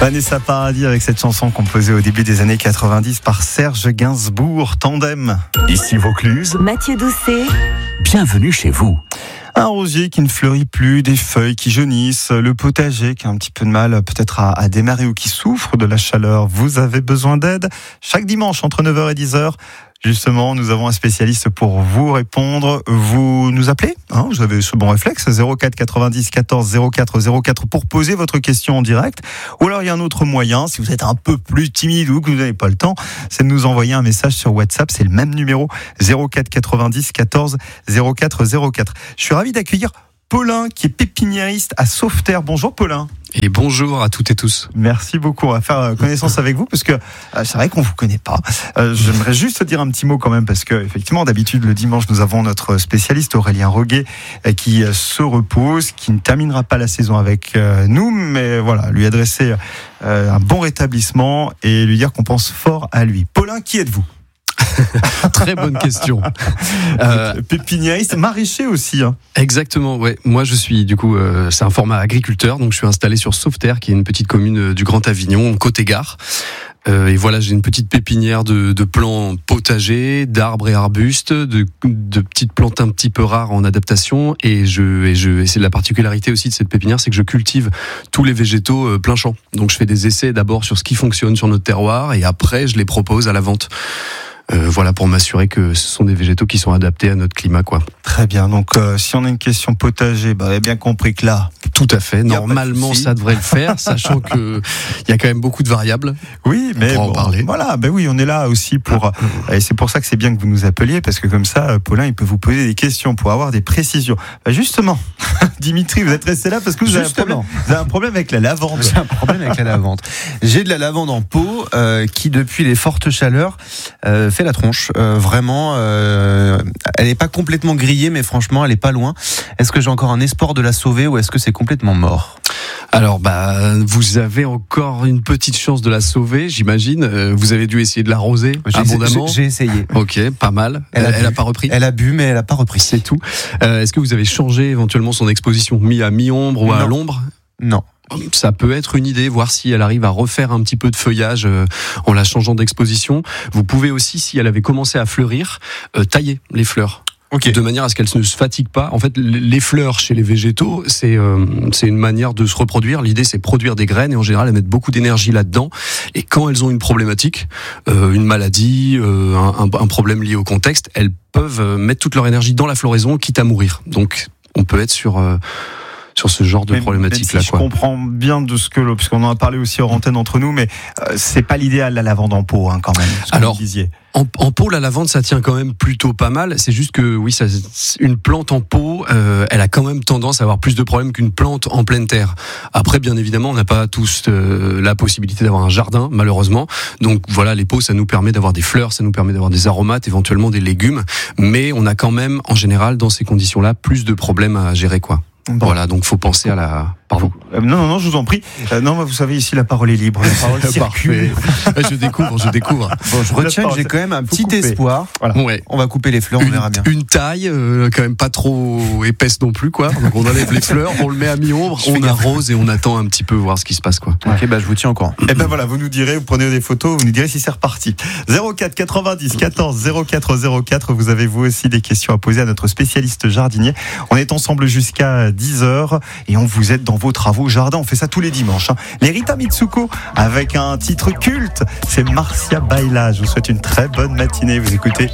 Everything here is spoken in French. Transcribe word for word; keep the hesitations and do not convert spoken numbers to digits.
Vanessa Paradis avec cette chanson composée au début des années quatre-vingt-dix par Serge Gainsbourg, Tandem. Ici Vaucluse, Mathieu Doucet. Bienvenue chez vous. Un rosier qui ne fleurit plus, des feuilles qui jaunissent, le potager qui a un petit peu de mal peut-être à, à démarrer ou qui souffre de la chaleur. Vous avez besoin d'aide chaque dimanche entre neuf heures et dix heures. Justement, nous avons un spécialiste pour vous répondre. Vous nous appelez, hein, vous avez ce bon réflexe, zéro quatre quatre-vingt-dix quatorze zéro quatre zéro quatre pour poser votre question en direct. Ou alors il y a un autre moyen, si vous êtes un peu plus timide ou que vous n'avez pas le temps, c'est de nous envoyer un message sur WhatsApp. C'est le même numéro, zéro quatre quatre-vingt-dix quatorze zéro quatre zéro quatre. Je suis ravi d'accueillir Paulin, qui est pépiniériste à Sauveterre. Bonjour Paulin. Et bonjour à toutes et tous. Merci beaucoup. On va faire connaissance avec vous parce que euh, c'est vrai qu'on vous connaît pas. Euh, j'aimerais juste dire un petit mot quand même parce que effectivement d'habitude le dimanche nous avons notre spécialiste Aurélien Roguet euh, qui euh, se repose, qui ne terminera pas la saison avec euh, nous, mais voilà, lui adresser euh, un bon rétablissement et lui dire qu'on pense fort à lui. Paulin, qui êtes-vous ? Très bonne question. Euh, Pépiniériste, maraîcher aussi. Hein. Exactement, ouais. Moi, je suis du coup, euh, c'est un format agriculteur, donc je suis installé sur Sauveterre, qui est une petite commune du Grand Avignon, côté gare. Euh, et voilà, j'ai une petite pépinière de, de plants potagers, d'arbres et arbustes, de, de petites plantes un petit peu rares en adaptation. Et je, et je, et c'est la particularité aussi de cette pépinière, c'est que je cultive tous les végétaux euh, plein champ. Donc je fais des essais d'abord sur ce qui fonctionne sur notre terroir, et après je les propose à la vente. Euh, voilà, pour m'assurer que ce sont des végétaux qui sont adaptés à notre climat, quoi. Très bien. Donc, euh, si on a une question potager, bah, vous avez bien compris que là, tout à fait. Normalement, ça devrait le faire, sachant que il y a quand même beaucoup de variables. Oui, mais on bon, en parler. Voilà. Ben oui, on est là aussi pour. Ah. Et c'est pour ça que c'est bien que vous nous appeliez, parce que comme ça, Paulin, il peut vous poser des questions pour avoir des précisions. Bah, justement, Dimitri, vous êtes resté là parce que vous avez, un problème, vous avez un problème avec la lavande. J'ai un problème avec la lavande. J'ai de la lavande en pot euh, qui, depuis les fortes chaleurs, euh, fait la tronche. Euh, vraiment, euh, elle n'est pas complètement grillée, mais franchement, elle est pas loin. Est-ce que j'ai encore un espoir de la sauver ou est-ce que c'est complètement mort ? Alors, bah, vous avez encore une petite chance de la sauver, j'imagine. Euh, vous avez dû essayer de l'arroser j'ai abondamment. J'ai, j'ai essayé. Ok, pas mal. Elle, elle, a, elle a pas repris. Elle a bu, mais elle a pas repris. C'est tout. Euh, est-ce que vous avez changé éventuellement son exposition, mis à mi-ombre ou à non. l'ombre ? Non. Ça peut être une idée, voir si elle arrive à refaire un petit peu de feuillage euh, en la changeant d'exposition. Vous pouvez aussi, si elle avait commencé à fleurir, euh, tailler les fleurs. Okay. De manière à ce qu'elles ne se fatiguent pas. En fait, les fleurs chez les végétaux, c'est euh, c'est une manière de se reproduire. L'idée, c'est produire des graines et en général, elles mettent beaucoup d'énergie là-dedans. Et quand elles ont une problématique, euh, une maladie, euh, un, un problème lié au contexte, elles peuvent mettre toute leur énergie dans la floraison, quitte à mourir. Donc, on peut être sur... Euh, sur ce genre de problématique-là. Si je comprends bien de ce que, parce qu'on en a parlé aussi hors antenne entre nous, mais euh, c'est pas l'idéal la lavande en pot, hein, quand même. Alors, en, en pot, la lavande, ça tient quand même plutôt pas mal. C'est juste que, oui, ça, une plante en pot, euh, elle a quand même tendance à avoir plus de problèmes qu'une plante en pleine terre. Après, bien évidemment, on n'a pas tous euh, la possibilité d'avoir un jardin, malheureusement. Donc voilà, les pots, ça nous permet d'avoir des fleurs, ça nous permet d'avoir des aromates, éventuellement des légumes. Mais on a quand même, en général, dans ces conditions-là, plus de problèmes à gérer, quoi. Bon. Voilà, donc faut penser à la... Pardon. Euh, non, non, non, je vous en prie. Euh, non, vous savez, ici, la parole est libre. La parole circule. Je découvre, je découvre. Bon, je retiens que j'ai quand même un petit couper. espoir. Voilà. Ouais. On va couper les fleurs, on une, verra bien. Une taille, euh, quand même pas trop épaisse non plus, quoi. Donc on enlève les fleurs, on le met à mi-ombre, on arrose et on attend un petit peu voir ce qui se passe, quoi. Ok, bah je vous tiens au courant. Et ben voilà, vous nous direz, vous prenez des photos, vous nous direz si c'est reparti. zéro quatre quatre-vingt-dix quatorze zéro quatre zéro quatre, vous avez vous aussi des questions à poser à notre spécialiste jardinier. On est ensemble jusqu'à dix heures et on vous aide dans vos travaux jardin. On fait ça tous les dimanches. Hein. Les Rita Mitsuko avec un titre culte, c'est Marcia Baila. Je vous souhaite une très bonne matinée. Vous écoutez